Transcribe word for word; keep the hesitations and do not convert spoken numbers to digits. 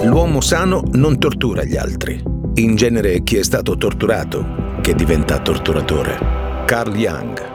L'uomo sano non tortura gli altri. In genere chi è stato torturato che diventa torturatore. Carl Jung.